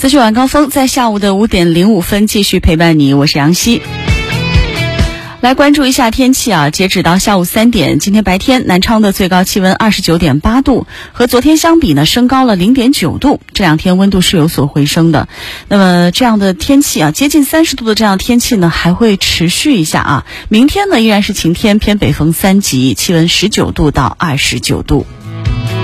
资讯晚高峰在下午的5点05分继续陪伴你，我是杨希。来关注一下天气啊，截止到下午3点，今天白天南昌的最高气温29.8度，和昨天相比呢升高了0.9度，这两天温度是有所回升的。那么这样的天气啊，接近30度的这样的天气呢还会持续一下啊。明天呢依然是晴天，偏北风3级，气温19度到29度。